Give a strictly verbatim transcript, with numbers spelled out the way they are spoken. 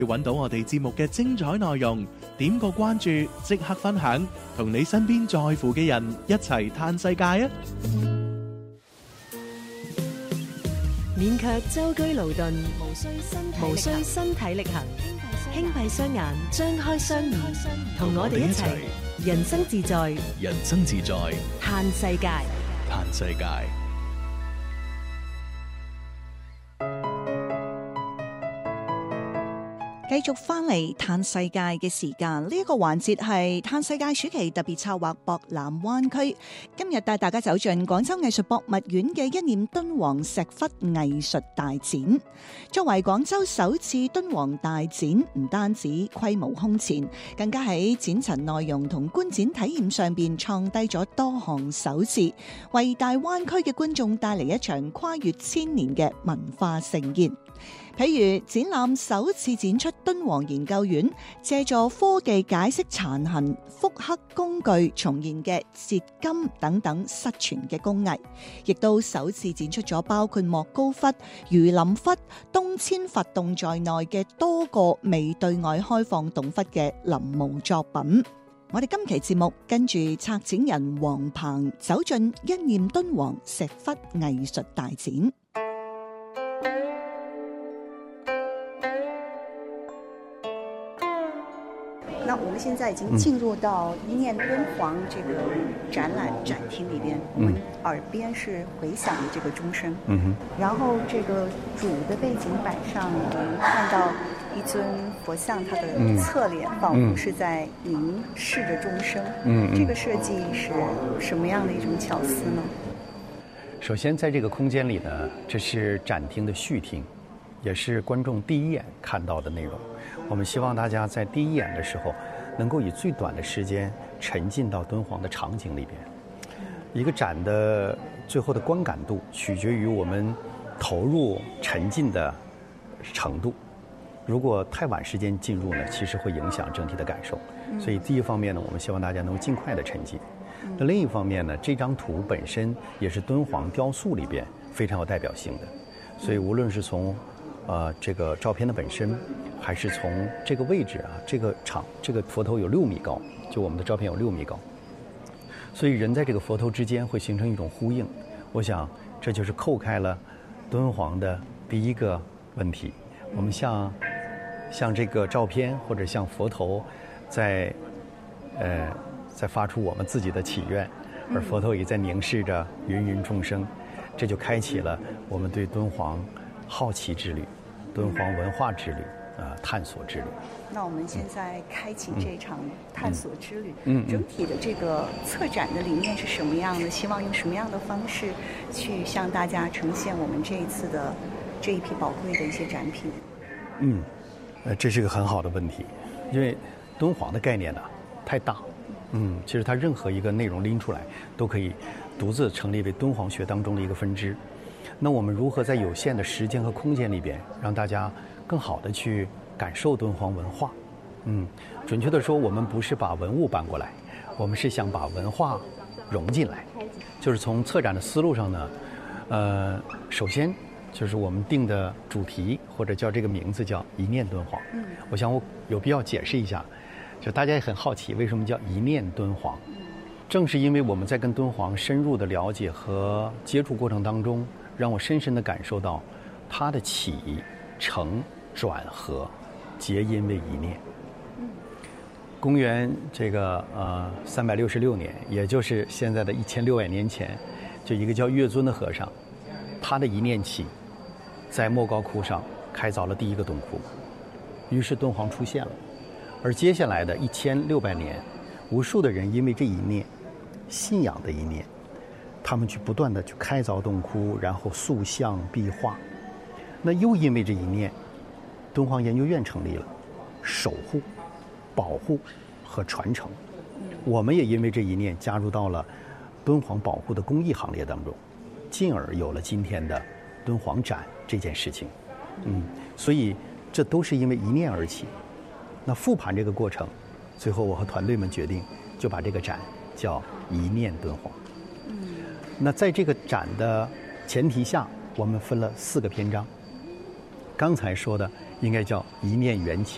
要揾到我哋節目嘅精彩內容，點個關注，即刻分享，同你身邊在乎嘅人一齊嘆世界啊！ 免卻舟車勞頓，無需身體無需身體力行，輕閉雙眼，張開雙耳，同我哋一齊人生自在， 人生自在， 嘆世界。 嘆世界。 繼續翻嚟嘆世界嘅時間，呢、這、一個環節係嘆世界暑期特別策劃博覽灣區。今日帶大家走進廣州藝術博物院嘅一念敦煌石窟藝術大展。作為廣州首次敦煌大展，唔單止規模空前，更加喺展陳內容同觀展體驗上邊創低咗多項首次，為大灣區嘅觀眾帶嚟一場跨越千年嘅文化盛宴。譬如展覽首次展出敦煌研究院借助科技解釋殘痕、複刻工具重現嘅折金等等失傳嘅工藝，亦都首次展出咗包括莫高窟、儒林窟、東遷佛洞在內嘅多個未對外開放洞窟嘅臨摹作品。我哋今期節目跟住策展人黃鵬走進一念敦煌石窟藝術大展。 那我們現在已經進入到一念敦煌這個展覽展廳裏邊，我們耳邊是回響的這個鐘聲。嗯，然後這個主的背景板上，我們看到一尊佛像，它的側臉仿佛是在凝視着鐘聲。嗯，這個設計是什麼樣的一種巧思呢？ 首先，在這個空間裏呢，這是展廳的序廳，也是觀眾第一眼看到的內容。我們希望大家在第一眼的時候，能夠以最短的時間沉浸到敦煌的場景裏邊。一個展的最後的觀感度，取決於我們投入沉浸的程度。如果太晚時間進入呢，其實會影響整體的感受。所以第一方面呢，我們希望大家能夠盡快的沉浸。那另一方面呢，這張圖本身也是敦煌雕塑裏邊非常有代表性的。所以無論是從呃，這個照片的本身，還是從這個位置啊，這個場，這個佛頭有六米高，就我們的照片有六米高，所以人在這個佛頭之間會形成一種呼應。我想這就是扣開了敦煌的第一個問題。我們像像這個照片或者像佛頭在，在呃在發出我們自己的祈願，而佛頭也在凝視着芸芸眾生，這就開啟了我們對敦煌好奇之旅，敦煌文化之旅，啊、呃，探索之旅。 那我們現在開啟這場探索之旅，嗯，整體的這個策展的理念是什麼樣的？希望用什麼樣的方式去向大家呈現我們這一次的這一批寶貴的一些展品？ 嗯，呃，這是個很好的問題，因為敦煌的概念呢太大，嗯，其實它任何一個內容拎出來都可以獨自成立為敦煌學當中的一個分支。那我們如何在有限的時間和空間裏邊，讓大家更好的去感受敦煌文化？嗯，準確的說，我們不是把文物搬過來，我們是想把文化融進來。就是從策展的思路上呢，呃，首先就是我們定的主題或者叫這個名字叫一念敦煌。嗯，我想我有必要解釋一下，就大家也很好奇為什麼叫一念敦煌。正是因為我們在跟敦煌深入的了解和接觸過程當中，讓我深深地感受到它的起承轉合皆因為一念。公元這個呃三百六十六年，也就是現在的一千六百年前，就一個叫月尊的和尚，他的一念起，在莫高窟上開鑿了第一個洞窟，於是敦煌出現了。而接下來的一千六百年，無數的人因為這一念，信仰的一念，他們去不斷地去開鑿洞窟，然後塑像壁畫。那又因為這一念，敦煌研究院成立了，守護、保護和傳承。我們也因為這一念加入到了敦煌保護的公益行列當中，進而有了今天的敦煌展這件事情。嗯，所以這都是因為一念而起。那復盤這個過程，最後我和團隊們決定就把這個展叫一念敦煌。那在這個展的前提下，我們分了四個篇章。剛才說的應該叫一念緣起。